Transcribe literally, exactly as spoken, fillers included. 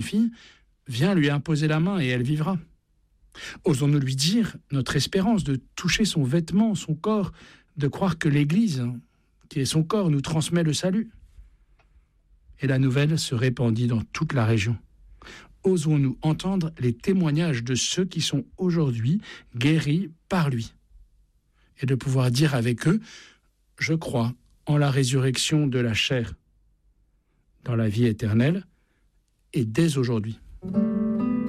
fille, viens lui imposer la main et elle vivra. Osons-nous lui dire notre espérance de toucher son vêtement, son corps, de croire que l'Église, qui est son corps, nous transmet le salut. Et la nouvelle se répandit dans toute la région. Osons-nous entendre les témoignages de ceux qui sont aujourd'hui guéris par lui. Et de pouvoir dire avec eux, je crois en la résurrection de la chair, dans la vie éternelle, et dès aujourd'hui.